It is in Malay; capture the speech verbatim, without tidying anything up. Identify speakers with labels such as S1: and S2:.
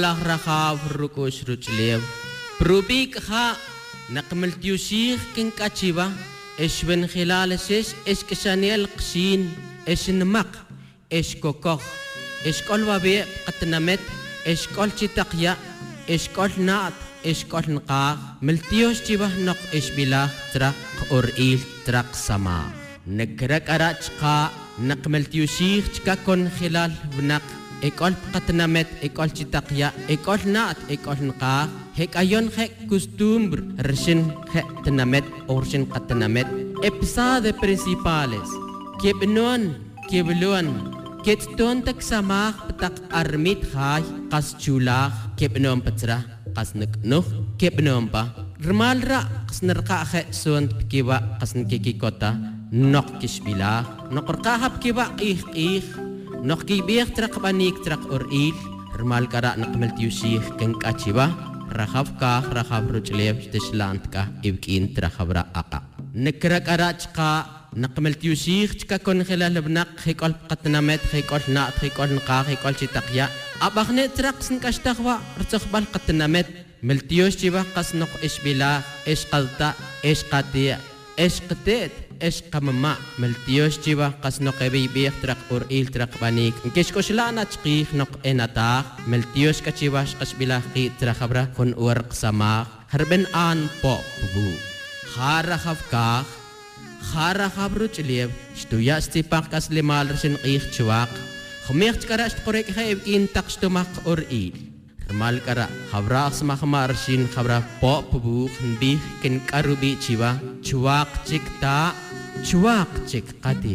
S1: Allah rakhav rukush ruchlev. Prubik ha naqmaltiushir kin kachiva. Esh ben khilal ses esh kishaniel qshin esh nmaq esh kokokh esh kol wabe qatnamet esh kol chitaqya esh kol naat esh kol nqa miltiush chiva noq esh bila traq uril traq sama nakrak arachqa naqmaltiushir chka kon khilal bnaq ekol qatnamet ekol chitaqya ekol naat ekol nqa hek ayon hek costumbre reshin hek tnamet orshin qatnamet episode principales kebnon keblon ketton tak samah petak armit khai qas chulah kebnon patra qas neknuh kebnon pa rmalra qas nerqa khe son kiwa qas kiki kota nok kisbila noqrqa hab kiwa ih ih nok kibih trak banik trak uril rmal kara naqmal tiusih ken kachiba rakhab ka rakhab ruchlev tishlant ka ibkin trakhabra aqa nakrak arachqa naqmal tiusih chka kon khilal bnaq khikol qatnamet khikol naat khikol nqa khikol chitaqya abakhne traqsn kashtaqwa rtsaqbal qatnamet miltius chiba qasnoq ishbila ishqalta ishqatiya ishqatet ishqamma miltius chiba qasnoq ebi bih trak uril trak banik kishkoslana chqih noq enata miltius kachiba qasbila qi trakhabra kun warq sama harben an po bu khara khafka khara khabru chlev shtuya stipak kaslimal rsin qih chwaq khmih chkara shtqorek khayb in taqshtumaq uril rmal kara khabra asma khamarsin khabra po bu khbi ken karubi chiwa chwaq chikta chwaq chik qati